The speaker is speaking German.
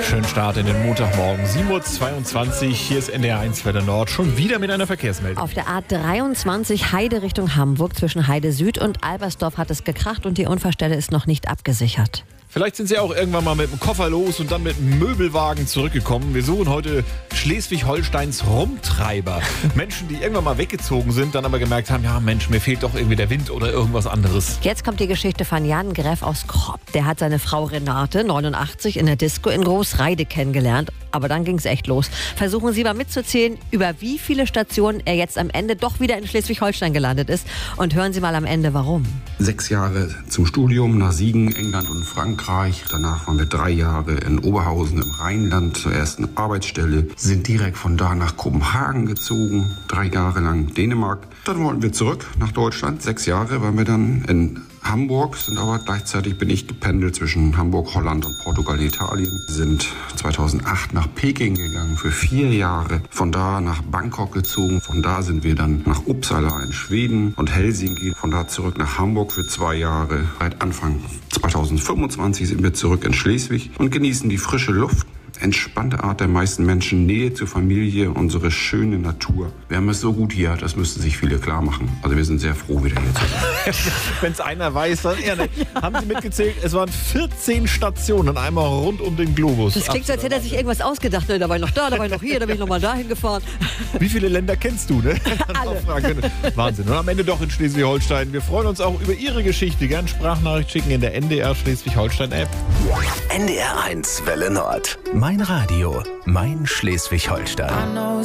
Schönen Start in den Montagmorgen, 7.22 Uhr. Hier ist NDR 1 Welle Nord, schon wieder mit einer Verkehrsmeldung. Auf der A23 Heide Richtung Hamburg zwischen Heide Süd und Albersdorf hat es gekracht und die Unfallstelle ist noch nicht abgesichert. Vielleicht sind Sie auch irgendwann mal mit dem Koffer los und dann mit dem Möbelwagen zurückgekommen. Wir suchen heute Schleswig-Holsteins Rumtreiber. Menschen, die irgendwann mal weggezogen sind, dann aber gemerkt haben, ja Mensch, mir fehlt doch irgendwie der Wind oder irgendwas anderes. Jetzt kommt die Geschichte von Jan Greff aus Kropp. Der hat seine Frau Renate, 89, in der Disco in Großreide kennengelernt. Aber dann ging es echt los. Versuchen Sie mal mitzuzählen, über wie viele Stationen er jetzt am Ende doch wieder in Schleswig-Holstein gelandet ist. Und hören Sie mal am Ende, warum. 6 Jahre zum Studium nach Siegen, England und Frankreich. Danach waren wir 3 Jahre in Oberhausen im Rheinland zur ersten Arbeitsstelle. Sind direkt von da nach Kopenhagen gezogen, 3 Jahre lang Dänemark. Dann wollten wir zurück nach Deutschland. 6 Jahre waren wir dann in Hamburg, sind aber gleichzeitig bin ich gependelt zwischen Hamburg, Holland und Portugal, Italien. Sind 2008 nach Peking gegangen für 4 Jahre. Von da nach Bangkok gezogen. Von da sind wir dann nach Uppsala in Schweden und Helsinki. Von da zurück nach Hamburg für 2 Jahre. Seit Anfang 2025 sind wir zurück in Schleswig und genießen die frische Luft. Entspannte Art der meisten Menschen, Nähe zur Familie, unsere schöne Natur. Wir haben es so gut hier, das müssten sich viele klar machen. Also wir sind sehr froh, wieder hier zu sein. Wenn es einer weiß, dann eher nicht. Haben Sie mitgezählt? Es waren 14 Stationen, einmal rund um den Globus. Das klingt so, als hätte er sich irgendwas ausgedacht. Da war ich noch da, da war ich noch hier, da bin ich noch mal dahin gefahren. Wie viele Länder kennst du, ne? Alle. Wahnsinn. Und am Ende doch in Schleswig-Holstein. Wir freuen uns auch über Ihre Geschichte. Gern Sprachnachricht schicken in der NDR Schleswig-Holstein-App. NDR 1 Welle Nord. Mein Radio, mein Schleswig-Holstein.